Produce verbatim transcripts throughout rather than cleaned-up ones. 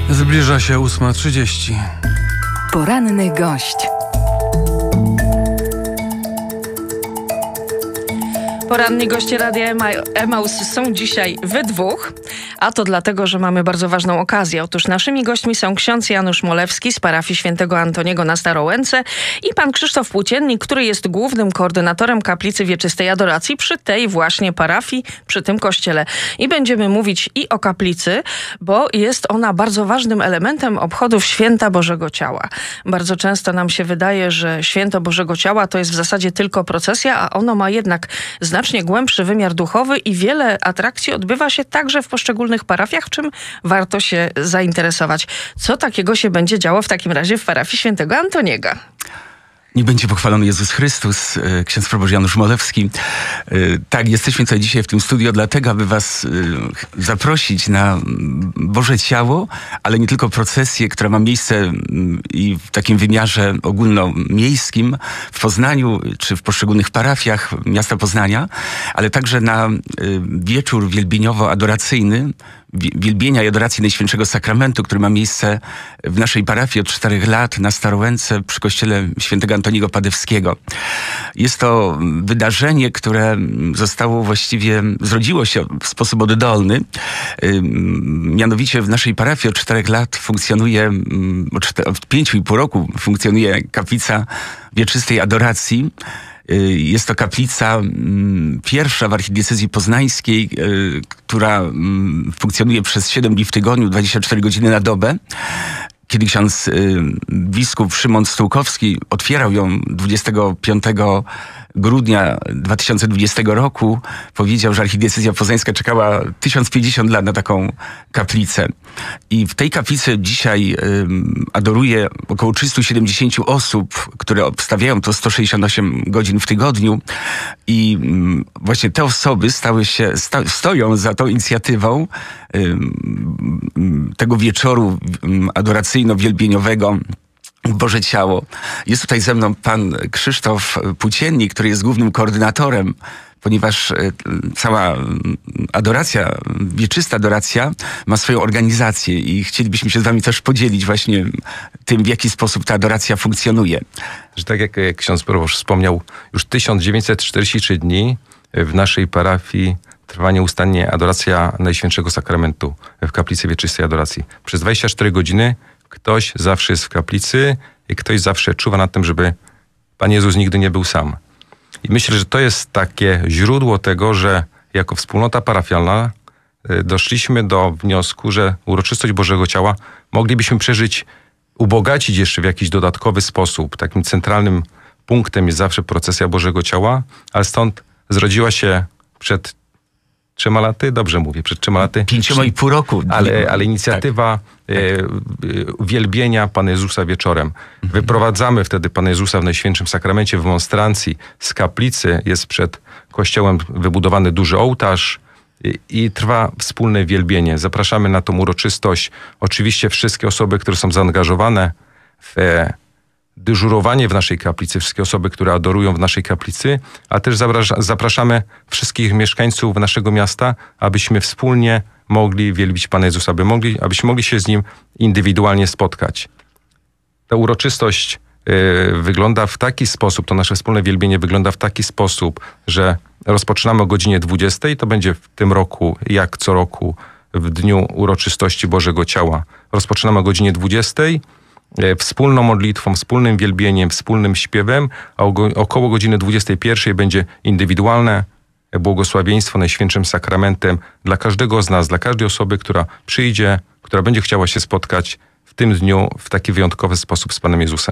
Zbliża się ósma trzydzieści. Poranny gość. Poranni goście Radia Emaus są dzisiaj we dwóch, a to dlatego, że mamy bardzo ważną okazję. Otóż naszymi gośćmi są ksiądz Janusz Molewski z parafii świętego Antoniego na Starołęce i pan Krzysztof Płóciennik, który jest głównym koordynatorem kaplicy wieczystej adoracji przy tej właśnie parafii, przy tym kościele. I będziemy mówić i o kaplicy, bo jest ona bardzo ważnym elementem obchodów Święta Bożego Ciała. Bardzo często nam się wydaje, że Święto Bożego Ciała to jest w zasadzie tylko procesja, a ono ma jednak znacznie znacznie głębszy wymiar duchowy i wiele atrakcji odbywa się także w poszczególnych parafiach, w czym warto się zainteresować. Co takiego się będzie działo w takim razie w parafii świętego Antoniego? Niech będzie pochwalony Jezus Chrystus, ksiądz proboszcz Janusz Molewski. Tak, jesteśmy tutaj dzisiaj w tym studio dlatego, aby was zaprosić na Boże Ciało, ale nie tylko procesję, która ma miejsce i w takim wymiarze ogólnomiejskim w Poznaniu, czy w poszczególnych parafiach miasta Poznania, ale także na wieczór wielbieniowo-adoracyjny, wielbienia i adoracji Najświętszego Sakramentu, który ma miejsce w naszej parafii od czterech lat na Starołęce przy kościele świętego Antoniego Padewskiego. Jest to wydarzenie, które zostało właściwie, zrodziło się w sposób oddolny. Mianowicie w naszej parafii od czterech lat funkcjonuje, od pięciu i pół roku funkcjonuje kaplica wieczystej adoracji. Jest to kaplica pierwsza w archidiecezji poznańskiej, która funkcjonuje przez siedem dni w tygodniu, dwadzieścia cztery godziny na dobę. Kiedy ksiądz biskup Szymon Stułkowski otwierał ją dwudziestego piątego grudnia dwa tysiące dwudziestego roku, powiedział, że archidiecezja poznańska czekała tysiąc pięćdziesiąt lat na taką kaplicę. I w tej kaplicy dzisiaj ym, adoruje około trzysta siedemdziesiąt osób, które obstawiają to sto sześćdziesiąt osiem godzin w tygodniu. I ym, właśnie te osoby stały się, sta, stoją za tą inicjatywą ym, tego wieczoru ym, adoracyjno-wielbieniowego Boże Ciało. Jest tutaj ze mną pan Krzysztof Płóciennik, który jest głównym koordynatorem, ponieważ cała adoracja, wieczysta adoracja ma swoją organizację i chcielibyśmy się z wami też podzielić właśnie tym, w jaki sposób ta adoracja funkcjonuje. Że tak jak, jak ksiądz proboszcz wspomniał, już tysiąc dziewięćset czterdzieści trzy dni w naszej parafii trwa nieustannie adoracja Najświętszego Sakramentu w kaplicy wieczystej adoracji. Przez dwadzieścia cztery godziny ktoś zawsze jest w kaplicy i ktoś zawsze czuwa nad tym, żeby Pan Jezus nigdy nie był sam. I myślę, że to jest takie źródło tego, że jako wspólnota parafialna doszliśmy do wniosku, że uroczystość Bożego Ciała moglibyśmy przeżyć, ubogacić jeszcze w jakiś dodatkowy sposób. Takim centralnym punktem jest zawsze procesja Bożego Ciała, ale stąd zrodziła się przed trzema laty, dobrze mówię, przed trzema laty. Pięcioma i pół roku. Ale, ale inicjatywa tak. e, wielbienia Pana Jezusa wieczorem. Mhm. Wyprowadzamy wtedy Pana Jezusa w Najświętszym Sakramencie w monstrancji. Z kaplicy jest przed kościołem wybudowany duży ołtarz i, i trwa wspólne wielbienie. Zapraszamy na tą uroczystość oczywiście wszystkie osoby, które są zaangażowane w e, dyżurowanie w naszej kaplicy, wszystkie osoby, które adorują w naszej kaplicy, a też zapraszamy wszystkich mieszkańców naszego miasta, abyśmy wspólnie mogli wielbić Pana Jezusa, aby mogli, abyśmy mogli się z Nim indywidualnie spotkać. Ta uroczystość y, wygląda w taki sposób, to nasze wspólne wielbienie wygląda w taki sposób, że rozpoczynamy o godzinie dwudziestej, to będzie w tym roku, jak co roku, w dniu uroczystości Bożego Ciała. Rozpoczynamy o godzinie dwudziestej, wspólną modlitwą, wspólnym wielbieniem, wspólnym śpiewem, a około godziny dwudziestej pierwszej będzie indywidualne błogosławieństwo Najświętszym Sakramentem dla każdego z nas, dla każdej osoby, która przyjdzie, która będzie chciała się spotkać w tym dniu w taki wyjątkowy sposób z Panem Jezusem.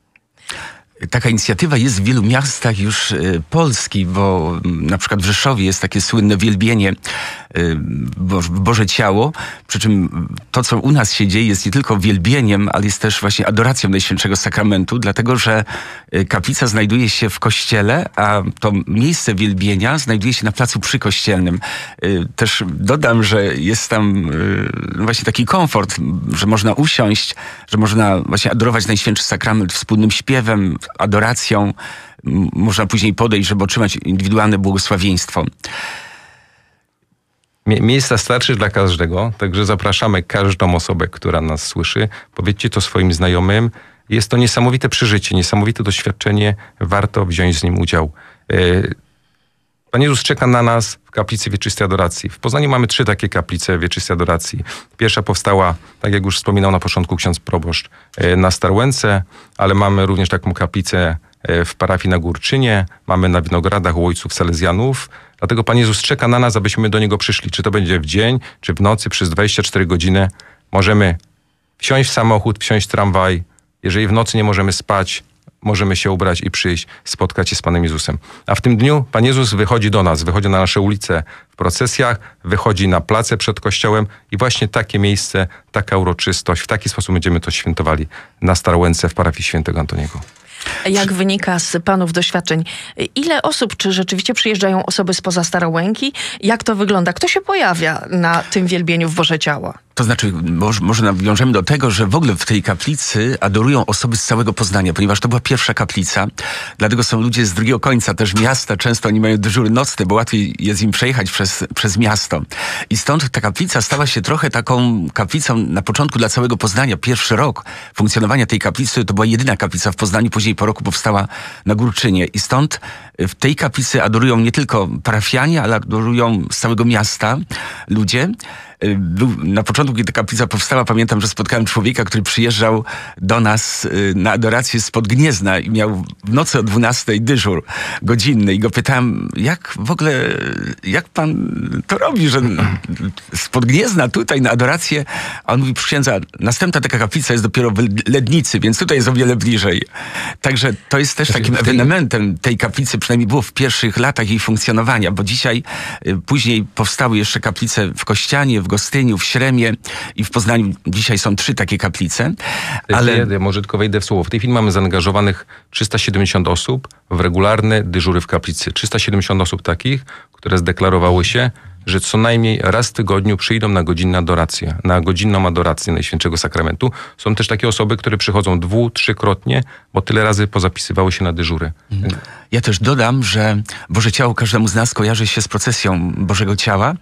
Taka inicjatywa jest w wielu miastach już y, Polski, bo na przykład w Rzeszowie jest takie słynne wielbienie y, Bo, Boże Ciało, przy czym to, co u nas się dzieje, jest nie tylko wielbieniem, ale jest też właśnie adoracją Najświętszego Sakramentu, dlatego że y, kaplica znajduje się w kościele, a to miejsce wielbienia znajduje się na placu przykościelnym. Y, też dodam, że jest tam y, właśnie taki komfort, że można usiąść, że można właśnie adorować Najświętszy Sakrament wspólnym śpiewem, adoracją. Można później podejść, żeby otrzymać indywidualne błogosławieństwo. Mie- miejsca starczy dla każdego, także zapraszamy każdą osobę, która nas słyszy. Powiedzcie to swoim znajomym. Jest to niesamowite przeżycie, niesamowite doświadczenie. Warto wziąć z nim udział. Yy, Pan Jezus czeka na nas w kaplicy Wieczystej Adoracji. W Poznaniu mamy trzy takie kaplice Wieczystej Adoracji. Pierwsza powstała, tak jak już wspominał na początku ksiądz proboszcz, na Starłęce, ale mamy również taką kaplicę w parafii na Górczynie, mamy na Winogradach u ojców salezjanów. Dlatego Pan Jezus czeka na nas, abyśmy do Niego przyszli. Czy to będzie w dzień, czy w nocy, przez dwadzieścia cztery godziny. Możemy wsiąść w samochód, wsiąść w tramwaj. Jeżeli w nocy nie możemy spać, możemy się ubrać i przyjść, spotkać się z Panem Jezusem. A w tym dniu Pan Jezus wychodzi do nas, wychodzi na nasze ulice w procesjach, wychodzi na place przed kościołem i właśnie takie miejsce, taka uroczystość, w taki sposób będziemy to świętowali na Starłęce w parafii świętego Antoniego. Jak wynika z Panów doświadczeń, ile osób, czy rzeczywiście przyjeżdżają osoby spoza Starołęki? Jak to wygląda? Kto się pojawia na tym wielbieniu w Boże Ciała? To znaczy, może, może nawiążemy do tego, że w ogóle w tej kaplicy adorują osoby z całego Poznania, ponieważ to była pierwsza kaplica. Dlatego są ludzie z drugiego końca też miasta. Często oni mają dyżury nocne, bo łatwiej jest im przejechać przez, przez miasto. I stąd ta kaplica stała się trochę taką kaplicą na początku dla całego Poznania. Pierwszy rok funkcjonowania tej kaplicy to była jedyna kaplica w Poznaniu. Później po roku powstała na Górczynie. I stąd w tej kaplicy adorują nie tylko parafianie, ale adorują z całego miasta ludzie. Był, na początku, kiedy ta kaplica powstała, pamiętam, że spotkałem człowieka, który przyjeżdżał do nas na adorację spod Gniezna i miał w nocy o dwunastej dyżur godzinny i go pytałem, jak w ogóle, jak pan to robi, że spod Gniezna tutaj na adorację, a on mówi, proszę księdza, następna taka kaplica jest dopiero w Lednicy, więc tutaj jest o wiele bliżej. Także to jest też takim ewenementem tej kaplicy, przynajmniej było w pierwszych latach jej funkcjonowania, bo dzisiaj, później powstały jeszcze kaplice w Kościanie, w Gostyniu, w Śremie i w Poznaniu dzisiaj są trzy takie kaplice. Ale Ale może tylko wejdę w słowo. W tej chwili mamy zaangażowanych trzysta siedemdziesiąt osób w regularne dyżury w kaplicy. trzysta siedemdziesiąt osób takich, które zdeklarowały się, że co najmniej raz w tygodniu przyjdą na godzinną adorację, na godzinną adorację Najświętszego Sakramentu. Są też takie osoby, które przychodzą dwu, trzykrotnie, bo tyle razy pozapisywały się na dyżury. ja też dodam, że Boże Ciało każdemu z nas kojarzy się z procesją Bożego Ciała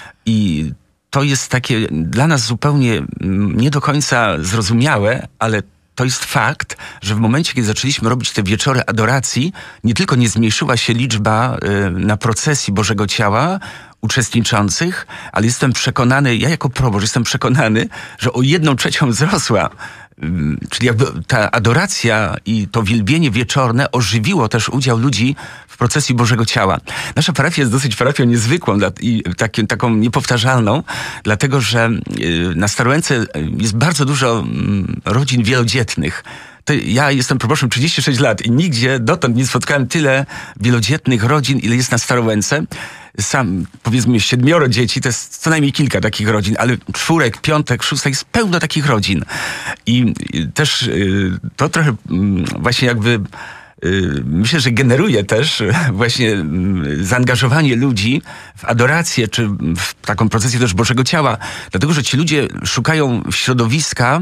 i to jest takie dla nas zupełnie nie do końca zrozumiałe, ale to jest fakt, że w momencie, kiedy zaczęliśmy robić te wieczory adoracji, nie tylko nie zmniejszyła się liczba y, na procesji Bożego Ciała uczestniczących, ale jestem przekonany, ja jako proboszcz jestem przekonany, że o jedną trzecią wzrosła. Czyli jakby ta adoracja i to wielbienie wieczorne ożywiło też udział ludzi w procesji Bożego Ciała. Nasza parafia jest dosyć parafią niezwykłą i taki, taką niepowtarzalną, dlatego że na Starłęce jest bardzo dużo rodzin wielodzietnych. To ja jestem proboszczem trzydzieści sześć lat i nigdzie dotąd nie spotkałem tyle wielodzietnych rodzin, ile jest na Starołęce. Sam, powiedzmy, siedmioro dzieci, to jest co najmniej kilka takich rodzin, ale czwórek, piątek, szóstek, jest pełno takich rodzin. I też y, to trochę y, właśnie jakby y, myślę, że generuje też właśnie y, zaangażowanie ludzi w adorację, czy w taką procesję też Bożego Ciała, dlatego, że ci ludzie szukają środowiska,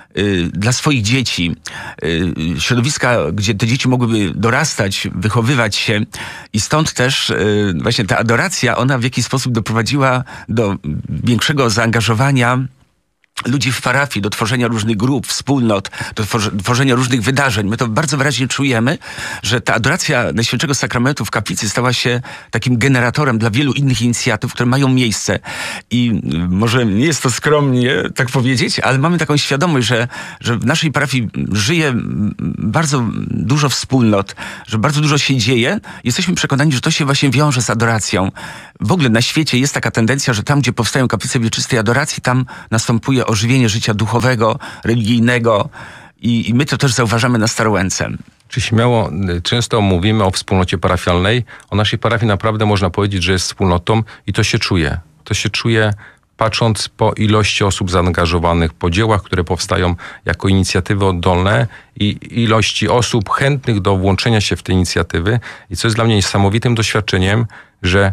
dla swoich dzieci, środowiska, gdzie te dzieci mogłyby dorastać, wychowywać się i stąd też właśnie ta adoracja, ona w jakiś sposób doprowadziła do większego zaangażowania ludzi w parafii, do tworzenia różnych grup, wspólnot, do tworzenia różnych wydarzeń. My to bardzo wyraźnie czujemy, że ta adoracja Najświętszego Sakramentu w kaplicy stała się takim generatorem dla wielu innych inicjatyw, które mają miejsce. I może nie jest to skromnie tak powiedzieć, ale mamy taką świadomość, że, że w naszej parafii żyje bardzo dużo wspólnot, że bardzo dużo się dzieje. Jesteśmy przekonani, że to się właśnie wiąże z adoracją. W ogóle na świecie jest taka tendencja, że tam, gdzie powstają kaplice wieczystej adoracji, tam następuje ożywienie życia duchowego, religijnego i, i my to też zauważamy na Starłęce. Czy śmiało, często mówimy o wspólnocie parafialnej. O naszej parafii naprawdę można powiedzieć, że jest wspólnotą i to się czuje. To się czuje patrząc po ilości osób zaangażowanych, po dziełach, które powstają jako inicjatywy oddolne i ilości osób chętnych do włączenia się w te inicjatywy. I co jest dla mnie niesamowitym doświadczeniem, że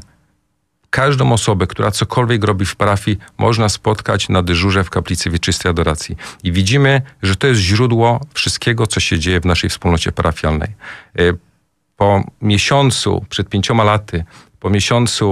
każdą osobę, która cokolwiek robi w parafii, można spotkać na dyżurze w kaplicy Wieczystej Adoracji. I widzimy, że to jest źródło wszystkiego, co się dzieje w naszej wspólnocie parafialnej. Po miesiącu, przed pięcioma laty, po miesiącu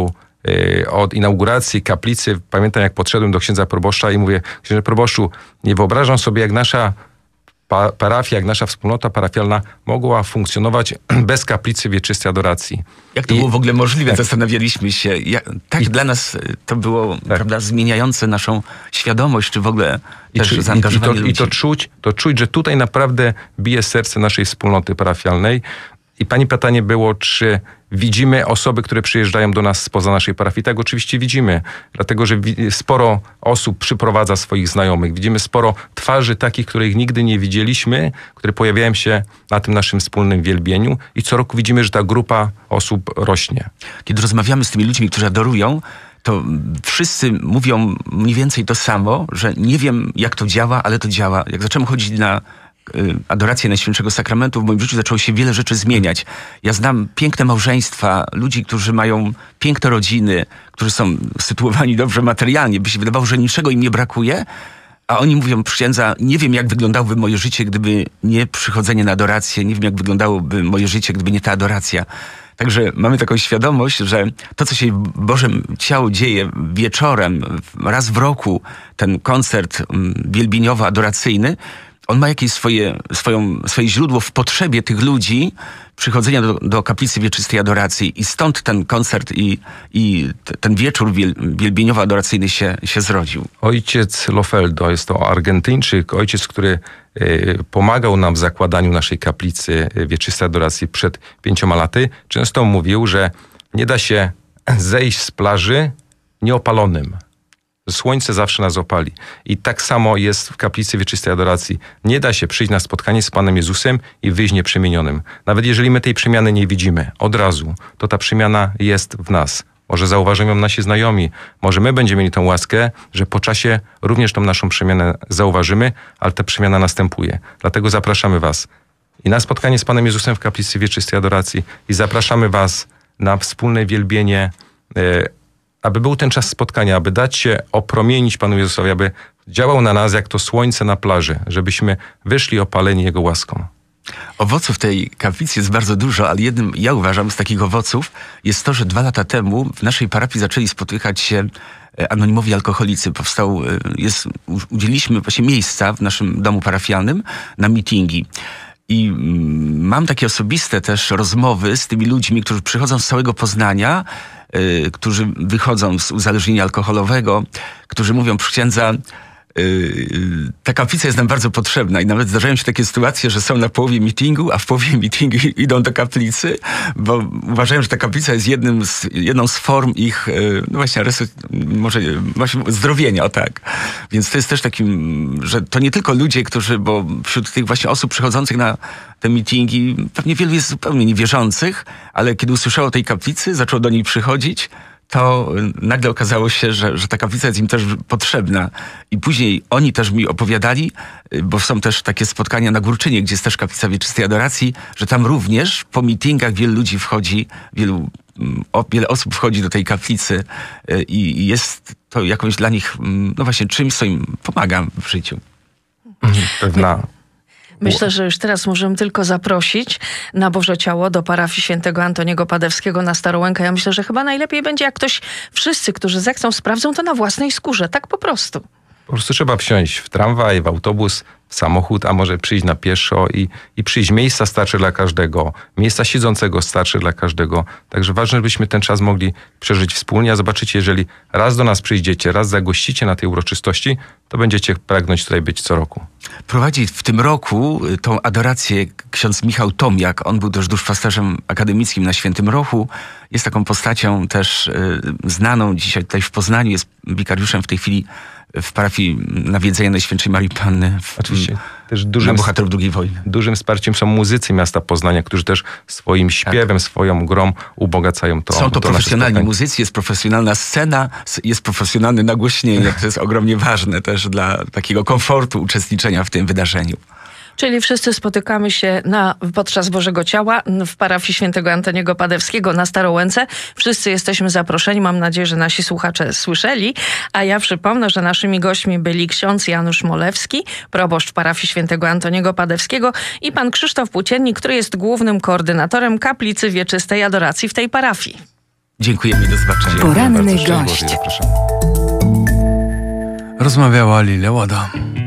y, od inauguracji kaplicy, pamiętam jak podszedłem do księdza proboszcza i mówię, księże proboszczu, nie wyobrażam sobie jak nasza pa, parafia, jak nasza wspólnota parafialna mogła funkcjonować bez kaplicy wieczystej adoracji. Jak to I, było w ogóle możliwe? tak. Zastanawialiśmy się. Jak, tak I- dla nas to było prawda, zmieniające naszą świadomość, czy w ogóle I, też czy, i, i, zaangażowanie to, ludzi. I to czuć, to czuć, że tutaj naprawdę bije serce naszej wspólnoty parafialnej. I pani pytanie było, czy widzimy osoby, które przyjeżdżają do nas spoza naszej parafii? Tak, oczywiście widzimy, dlatego że wi- sporo osób przyprowadza swoich znajomych. Widzimy sporo twarzy takich, których nigdy nie widzieliśmy, które pojawiają się na tym naszym wspólnym wielbieniu i co roku widzimy, że ta grupa osób rośnie. Kiedy rozmawiamy z tymi ludźmi, którzy adorują, to wszyscy mówią mniej więcej to samo, że nie wiem jak to działa, ale to działa. Jak zacząłem chodzić na y, adorację Najświętszego Sakramentu, w moim życiu zaczęło się wiele rzeczy zmieniać. Ja znam piękne małżeństwa, ludzi, którzy mają piękne rodziny, którzy są sytuowani dobrze materialnie, by się wydawało, że niczego im nie brakuje, a oni mówią, proszę księdza, nie wiem jak wyglądałoby moje życie, gdyby nie przychodzenie na adorację, nie wiem jak wyglądałoby moje życie, gdyby nie ta adoracja. Także mamy taką świadomość, że to, co się w Bożym Ciału dzieje wieczorem, raz w roku, ten koncert mm, wielbieniowo-adoracyjny, on ma jakieś swoje, swoją, swoje źródło w potrzebie tych ludzi przychodzenia do, do kaplicy wieczystej adoracji i stąd ten koncert i, i t- ten wieczór wiel, wielbieniowo-adoracyjny się, się zrodził. Ojciec Lofeldo, jest to Argentyńczyk, ojciec, który y, pomagał nam w zakładaniu naszej kaplicy y, wieczystej adoracji przed pięcioma laty, często mówił, że nie da się zejść z plaży nieopalonym. Słońce zawsze nas opali. I tak samo jest w kaplicy wieczystej adoracji. Nie da się przyjść na spotkanie z Panem Jezusem i wyjść nieprzemienionym. Nawet jeżeli my tej przemiany nie widzimy od razu, to ta przemiana jest w nas. Może zauważą ją nasi znajomi. Może my będziemy mieli tę łaskę, że po czasie również tą naszą przemianę zauważymy, ale ta przemiana następuje. Dlatego zapraszamy was i na spotkanie z Panem Jezusem w kaplicy wieczystej adoracji i zapraszamy was na wspólne wielbienie, e, aby był ten czas spotkania, aby dać się opromienić Panu Jezusowi, aby działał na nas jak to słońce na plaży, żebyśmy wyszli opaleni Jego łaską. Owoców tej kaplicy jest bardzo dużo, ale jednym, ja uważam, z takich owoców jest to, że dwa lata temu w naszej parafii zaczęli spotykać się e, anonimowi alkoholicy. Powstał, e, jest, u- udzieliliśmy właśnie miejsca w naszym domu parafialnym na meetingi. I mm, mam takie osobiste też rozmowy z tymi ludźmi, którzy przychodzą z całego Poznania, y, którzy wychodzą z uzależnienia alkoholowego, którzy mówią, proszę księdza, y, y, ta kaplica jest nam bardzo potrzebna i nawet zdarzają się takie sytuacje, że są na połowie meetingu, a w połowie meetingu idą do kaplicy, bo uważają, że ta kaplica jest jednym z, jedną z form ich, y, no właśnie, resu- może właśnie zdrowienia, o tak. Więc to jest też takim, że to nie tylko ludzie, którzy, bo wśród tych właśnie osób przychodzących na te meetingi, pewnie wielu jest zupełnie niewierzących, ale kiedy usłyszało o tej kaplicy, zaczęło do niej przychodzić, to nagle okazało się, że, że ta kaplica jest im też potrzebna. I później oni też mi opowiadali, bo są też takie spotkania na Górczynie, gdzie jest też kaplica wieczystej adoracji, że tam również po meetingach wielu ludzi wchodzi, wielu, o, wiele osób wchodzi do tej kaplicy i, i jest to jakąś dla nich, no właśnie czymś, co im pomaga w życiu. Pewna Myślę, że już teraz możemy tylko zaprosić na Boże Ciało do parafii świętego Antoniego Padewskiego na Starołękę. Ja myślę, że chyba najlepiej będzie, jak ktoś, wszyscy, którzy zechcą, sprawdzą to na własnej skórze. Tak po prostu. Po prostu trzeba wsiąść w tramwaj, w autobus, w samochód, a może przyjść na pieszo i, i przyjść. Miejsca starczy dla każdego. Miejsca siedzącego starczy dla każdego. Także ważne, żebyśmy ten czas mogli przeżyć wspólnie. A zobaczycie, jeżeli raz do nas przyjdziecie, raz zagościcie na tej uroczystości, to będziecie pragnąć tutaj być co roku. Prowadzi w tym roku tą adorację ksiądz Michał Tomiak. On był też duszpasterzem akademickim na Świętym Rochu. Jest taką postacią też y, znaną dzisiaj tutaj w Poznaniu. Jest wikariuszem w tej chwili w parafii Nawiedzenia Najświętszej Marii Panny. W, Oczywiście też na dużym, bohaterów drugiej wojny. dużym wsparciem są muzycy miasta Poznania, którzy też swoim śpiewem, swoją grą ubogacają to. Są to to nasze profesjonalni spotkanie. muzycy, jest profesjonalna scena, s- jest profesjonalne nagłośnienie. To jest ogromnie ważne też dla takiego komfortu uczestniczenia w tym wydarzeniu. Czyli wszyscy spotykamy się na, podczas Bożego Ciała w parafii świętego Antoniego Padewskiego na Starołęce. Wszyscy jesteśmy zaproszeni. Mam nadzieję, że nasi słuchacze słyszeli. A ja przypomnę, że naszymi gośćmi byli ksiądz Janusz Molewski, proboszcz parafii świętego Antoniego Padewskiego i pan Krzysztof Płóciennik, który jest głównym koordynatorem kaplicy wieczystej adoracji w tej parafii. Dziękujemy i do zobaczenia. Poranny Bardzo szczęść gość. Boże, zapraszam. Rozmawiała Lilia Łada.